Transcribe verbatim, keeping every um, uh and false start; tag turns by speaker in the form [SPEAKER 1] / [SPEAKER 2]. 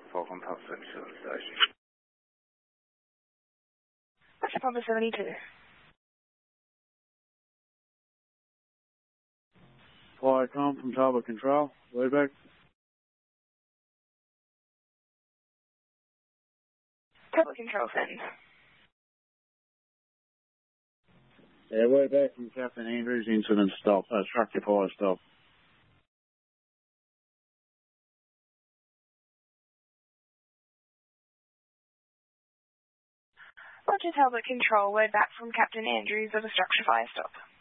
[SPEAKER 1] Falcon Pub seventy-two station.
[SPEAKER 2] That's Papa seventy-two.
[SPEAKER 3] Fly com from Tower Control. Way back.
[SPEAKER 2] Tower Control send.
[SPEAKER 3] Yeah, way back from Captain Andrews. Incident stop. Uh, structure fire stop.
[SPEAKER 2] Roger, Talbot Control, word back from Captain Andrews of a structure fire stop.